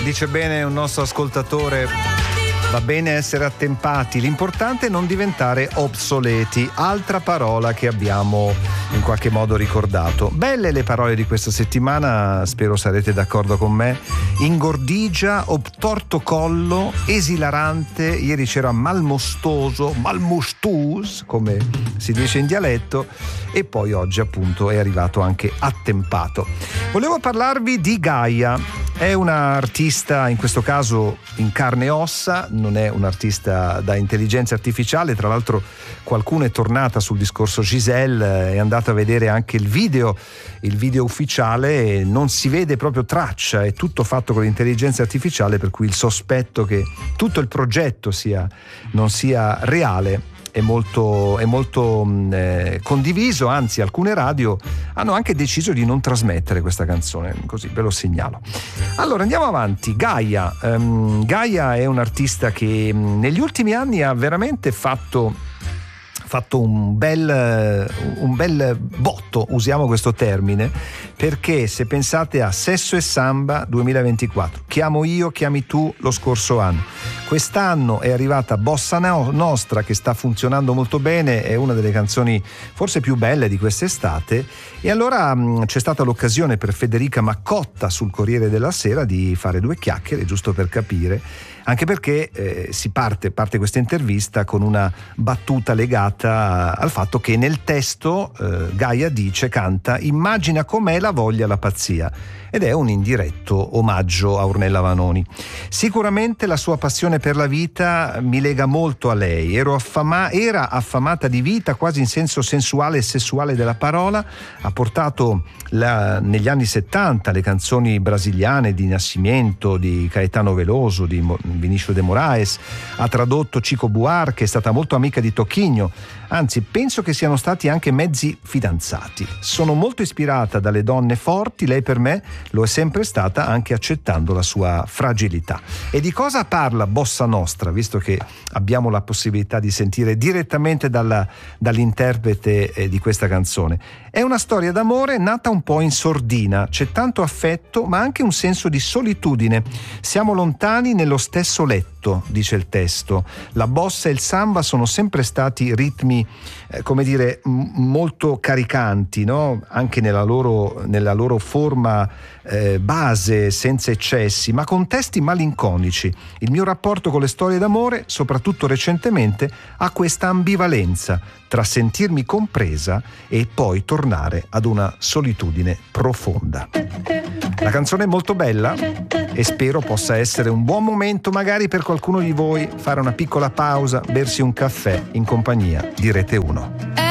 Dice bene un nostro ascoltatore, va bene essere attempati, l'importante è non diventare obsoleti, altra parola che abbiamo in qualche modo ricordato. Belle le parole di questa settimana, spero sarete d'accordo con me. Ingordigia, obtorto collo, esilarante, ieri c'era malmostoso, malmustus, come si dice in dialetto, e poi oggi appunto è arrivato anche attempato. Volevo parlarvi di Gaia. È una artista, in questo caso in carne e ossa, non è un artista da intelligenza artificiale. Tra l'altro qualcuno è tornata sul discorso Giselle, è andato a vedere anche il video ufficiale e non si vede proprio traccia, è tutto fatto con l'intelligenza artificiale, per cui il sospetto che tutto il progetto non sia reale è molto condiviso, anzi alcune radio hanno anche deciso di non trasmettere questa canzone, così ve lo segnalo. Allora andiamo avanti. Gaia è un artista che negli ultimi anni ha veramente fatto un bel botto, usiamo questo termine, perché se pensate a Sesso e Samba 2024, Chiamo io, chiami tu lo scorso anno, quest'anno è arrivata Bossa Nostra, che sta funzionando molto bene, è una delle canzoni forse più belle di quest'estate, e allora c'è stata l'occasione per Federica Maccotta sul Corriere della Sera di fare due chiacchiere, giusto per capire, anche perché si parte questa intervista con una battuta legata al fatto che nel testo Gaia canta "Immagina com'è la voglia, la pazzia", ed è un indiretto omaggio a Ornella Vanoni. Sicuramente la sua passione per la vita mi lega molto a lei. Era affamata di vita, quasi in senso sensuale e sessuale della parola. Ha portato negli anni 70 le canzoni brasiliane di Nascimento, di Caetano Veloso, di Vinícius de Moraes, ha tradotto Chico Buarque, è stata molto amica di Tocchigno, anzi penso che siano stati anche mezzi fidanzati. Sono molto ispirata dalle donne forti, lei per me lo è sempre stata, anche accettando la sua fragilità. E di cosa parla Bossa Nostra, visto che abbiamo la possibilità di sentire direttamente dall'interprete di questa canzone? È una storia d'amore nata un po' in sordina, c'è tanto affetto ma anche un senso di solitudine. Siamo lontani nello stesso letto, dice il testo. La bossa e il samba sono sempre stati ritmi molto caricanti, no? Anche nella loro forma base, senza eccessi, ma con testi malinconici. Il mio rapporto con le storie d'amore, soprattutto recentemente, ha questa ambivalenza tra sentirmi compresa e poi tornare ad una solitudine profonda. La canzone è molto bella e spero possa essere un buon momento magari per qualcuno di voi fare una piccola pausa, bersi un caffè in compagnia di Rete 1.